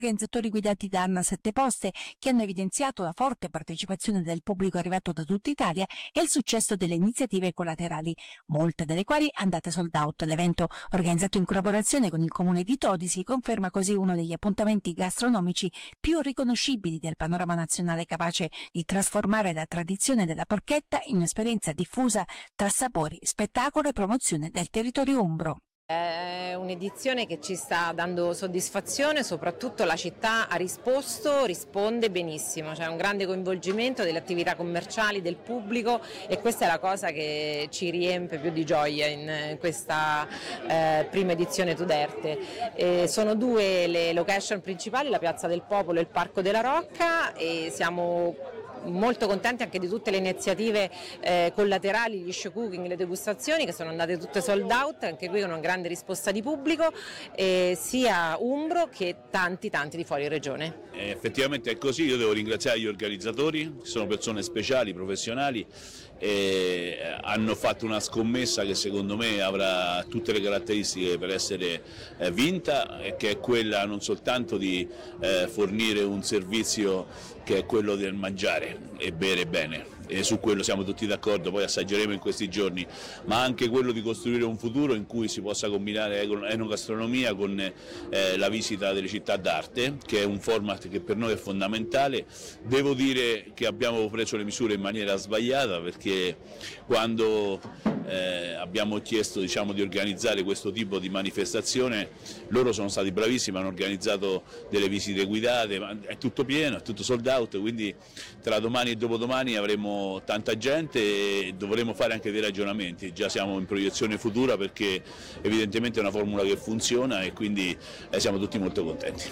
organizzatori guidati da Anna Setteposte, che hanno evidenziato la forte partecipazione del pubblico arrivato da tutta Italia e il successo delle iniziative collaterali, molte delle quali andate sold out. L'evento, organizzato in collaborazione con il comune di Todi, si conferma così uno degli appuntamenti gastronomici più riconoscibili del panorama nazionale, capace di trasformare la tradizione della porchetta in un'esperienza diffusa tra sapori, spettacolo e promozione del territorio umbro. È un'edizione che ci sta dando soddisfazione, soprattutto la città risponde benissimo, c'è un grande coinvolgimento delle attività commerciali, del pubblico, e questa è la cosa che ci riempie più di gioia in questa prima edizione Tuderte. Sono due le location principali, la Piazza del Popolo e il Parco della Rocca, e siamo molto contenti anche di tutte le iniziative collaterali, gli show cooking, le degustazioni, che sono andate tutte sold out, anche qui con una grande risposta di pubblico, sia umbro che tanti di fuori regione. Effettivamente è così, io devo ringraziare gli organizzatori, sono persone speciali, professionali, e hanno fatto una scommessa che secondo me avrà tutte le caratteristiche per essere vinta, e che è quella non soltanto di fornire un servizio che è quello del mangiare e bere bene, e su quello siamo tutti d'accordo, poi assaggeremo in questi giorni, ma anche quello di costruire un futuro in cui si possa combinare enogastronomia con la visita delle città d'arte, che è un format che per noi è fondamentale. Devo dire che abbiamo preso le misure in maniera sbagliata, perché quando abbiamo chiesto, di organizzare questo tipo di manifestazione, loro sono stati bravissimi, hanno organizzato delle visite guidate, ma è tutto pieno, è tutto sold out, quindi tra domani e dopodomani avremo tanta gente e dovremo fare anche dei ragionamenti. Già siamo in proiezione futura, perché evidentemente è una formula che funziona, e quindi siamo tutti molto contenti.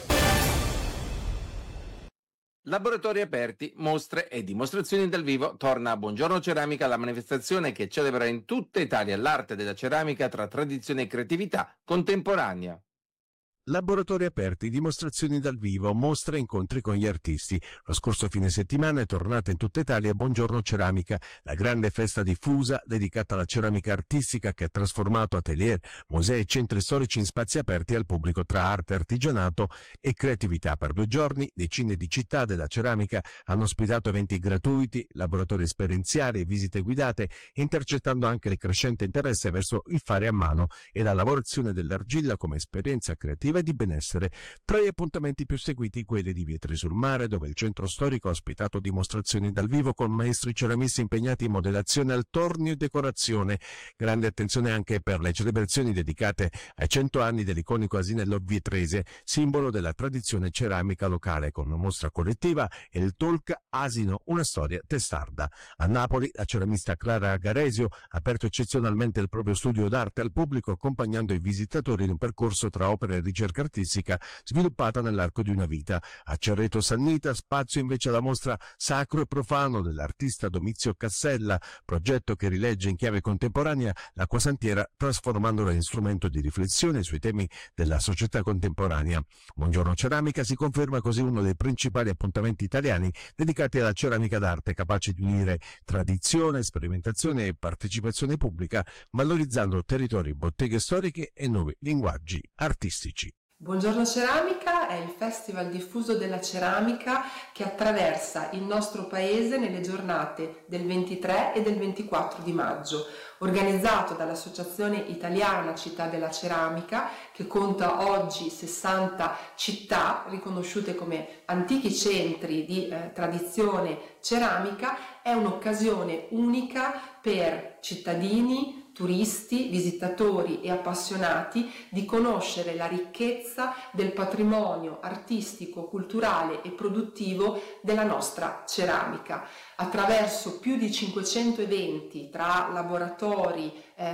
Laboratori aperti, mostre e dimostrazioni dal vivo. Torna a Buongiorno Ceramica, la manifestazione che celebra in tutta Italia l'arte della ceramica tra tradizione e creatività contemporanea. Laboratori aperti, dimostrazioni dal vivo, mostre e incontri con gli artisti. Lo scorso fine settimana è tornata in tutta Italia Buongiorno Ceramica, la grande festa diffusa dedicata alla ceramica artistica, che ha trasformato atelier, musei e centri storici in spazi aperti al pubblico tra arte, artigianato e creatività. Per 2 giorni decine di città della ceramica hanno ospitato eventi gratuiti, laboratori esperienziali e visite guidate, intercettando anche il crescente interesse verso il fare a mano e la lavorazione dell'argilla come esperienza creativa e di benessere. Tra gli appuntamenti più seguiti quelli di Vietri sul Mare, dove il centro storico ha ospitato dimostrazioni dal vivo con maestri ceramisti impegnati in modellazione al tornio e decorazione. Grande attenzione anche per le celebrazioni dedicate ai 100 anni dell'iconico asinello vietrese, simbolo della tradizione ceramica locale, con una mostra collettiva e il talk Asino, una storia testarda. A Napoli la ceramista Clara Garesio ha aperto eccezionalmente il proprio studio d'arte al pubblico, accompagnando i visitatori in un percorso tra opere e ricerca artistica sviluppata nell'arco di una vita. A Cerreto Sannita spazio invece alla mostra Sacro e Profano dell'artista Domizio Cassella, progetto che rilegge in chiave contemporanea l'acquasantiera, trasformandola in strumento di riflessione sui temi della società contemporanea. Buongiorno Ceramica si conferma così uno dei principali appuntamenti italiani dedicati alla ceramica d'arte, capace di unire tradizione, sperimentazione e partecipazione pubblica, valorizzando territori, botteghe storiche e nuovi linguaggi artistici. Buongiorno Ceramica è il festival diffuso della ceramica che attraversa il nostro paese nelle giornate del 23 e del 24 di maggio, organizzato dall'Associazione Italiana Città della Ceramica, che conta oggi 60 città riconosciute come antichi centri di tradizione ceramica. È un'occasione unica per cittadini, turisti, visitatori e appassionati di conoscere la ricchezza del patrimonio artistico, culturale e produttivo della nostra ceramica. Attraverso più di 500 eventi tra laboratori,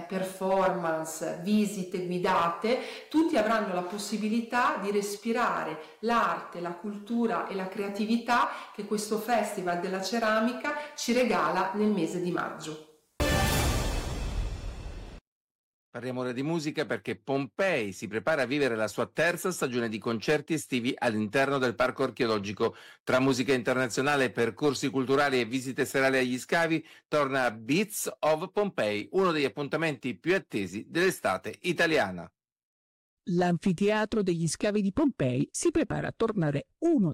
performance, visite guidate, tutti avranno la possibilità di respirare l'arte, la cultura e la creatività che questo Festival della Ceramica ci regala nel mese di maggio. Parliamo ora di musica, perché Pompei si prepara a vivere la sua terza stagione di concerti estivi all'interno del parco archeologico. Tra musica internazionale, percorsi culturali e visite serali agli scavi, torna Beats of Pompeii, uno degli appuntamenti più attesi dell'estate italiana. L'anfiteatro degli scavi di Pompei si prepara a tornare uno